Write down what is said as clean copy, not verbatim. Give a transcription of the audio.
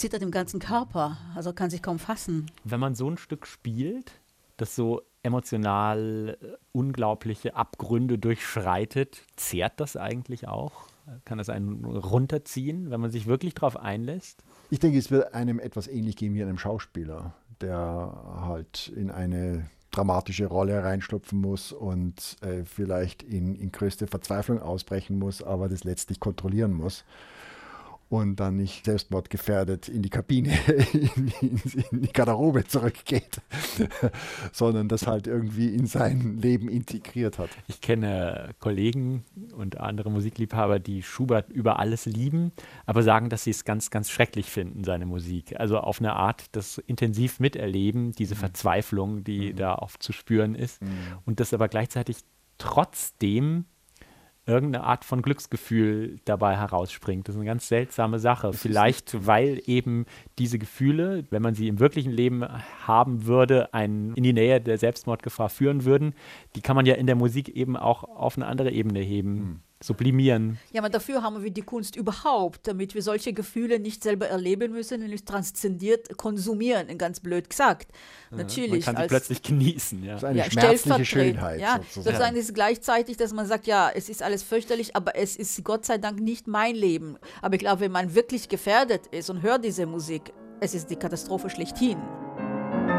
zittert im ganzen Körper, also kann sich kaum fassen. Wenn man so ein Stück spielt, das so emotional unglaubliche Abgründe durchschreitet, zehrt das eigentlich auch? Kann das einen runterziehen, wenn man sich wirklich darauf einlässt? Ich denke, es wird einem etwas ähnlich gehen wie einem Schauspieler, der halt in eine dramatische Rolle reinstopfen muss und vielleicht in größte Verzweiflung ausbrechen muss, aber das letztlich kontrollieren muss. Und dann nicht selbstmordgefährdet in die Kabine, in die Garderobe zurückgeht, sondern das halt irgendwie in sein Leben integriert hat. Ich kenne Kollegen und andere Musikliebhaber, die Schubert über alles lieben, aber sagen, dass sie es ganz, ganz schrecklich finden, seine Musik. Also auf eine Art das intensiv miterleben, diese Verzweiflung, die da oft zu spüren ist. Und das aber gleichzeitig trotzdem irgendeine Art von Glücksgefühl dabei herausspringt. Das ist eine ganz seltsame Sache. Vielleicht, weil eben diese Gefühle, wenn man sie im wirklichen Leben haben würde, einen in die Nähe der Selbstmordgefahr führen würden, die kann man ja in der Musik eben auch auf eine andere Ebene heben, sublimieren. Ja, aber dafür haben wir die Kunst überhaupt, damit wir solche Gefühle nicht selber erleben müssen und nicht transzendiert konsumieren, ganz blöd gesagt. Ja, natürlich. man kann sie plötzlich genießen. Ja. Das ist eine schmerzliche Schönheit. Ja, sozusagen ist gleichzeitig, dass man sagt, ja, es ist alles fürchterlich, aber es ist Gott sei Dank nicht mein Leben. Aber ich glaube, wenn man wirklich gefährdet ist und hört diese Musik, es ist die Katastrophe schlechthin.